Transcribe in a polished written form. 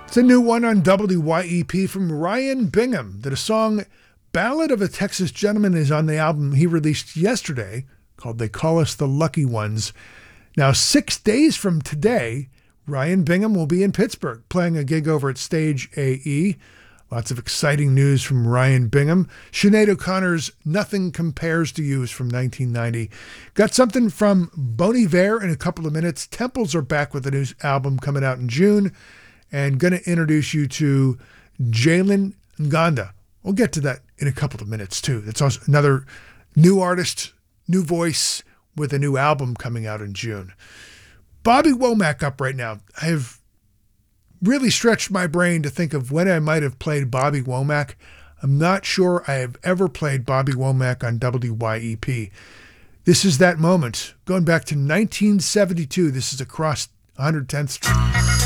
It's a new one on WYEP from Ryan Bingham. That a song Ballad of a Texas Gentleman is on the album he released yesterday called They Call Us the Lucky Ones. Now, 6 days from today, Ryan Bingham will be in Pittsburgh playing a gig over at Stage AE. Lots of exciting news from Ryan Bingham. Sinead O'Connor's Nothing Compares to You is from 1990. Got something from Bon Iver in a couple of minutes. Temples are back with a new album coming out in June. And going to introduce you to Jalen Nganda. We'll get to that in a couple of minutes, too. That's also another new artist, new voice with a new album coming out in June. Bobby Womack up right now. I have really stretched my brain to think of when I might have played Bobby Womack. I'm not sure I have ever played Bobby Womack on WYEP. This is that moment. Going back to 1972. This is Across 110th Street.